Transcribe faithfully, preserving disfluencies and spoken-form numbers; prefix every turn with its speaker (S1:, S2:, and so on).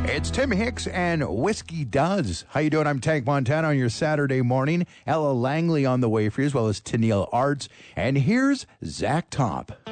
S1: It's Tim Hicks and Whiskey Does. How you doing? I'm Tank Montana on your Saturday morning. Ella Langley on the way for you, as well as Tennille Arts. And here's Zach Top.